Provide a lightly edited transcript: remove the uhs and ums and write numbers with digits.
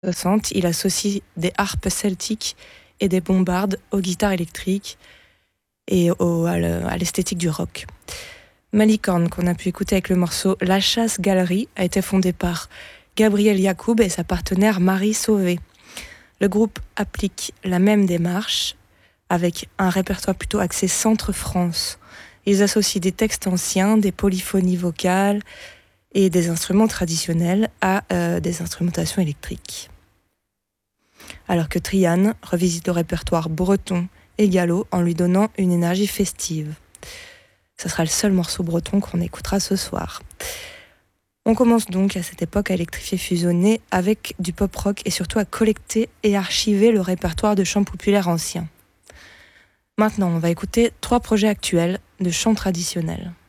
60, il associe des harpes celtiques et des bombardes aux guitares électriques et à l'esthétique du rock. Malicorne, qu'on a pu écouter avec le morceau La Chasse Galerie, a été fondé par Gabriel Yacoub et sa partenaire Marie Sauvé. Le groupe applique la même démarche avec un répertoire plutôt axé centre-France. Ils associent des textes anciens, des polyphonies vocales et des instruments traditionnels à des instrumentations électriques. Alors que Triane revisite le répertoire breton et gallo en lui donnant une énergie festive. Ce sera le seul morceau breton qu'on écoutera ce soir. On commence donc à cette époque à électrifier, fusionner avec du pop-rock et surtout à collecter et archiver le répertoire de chants populaires anciens. Maintenant, on va écouter 3 projets actuels de chants traditionnels.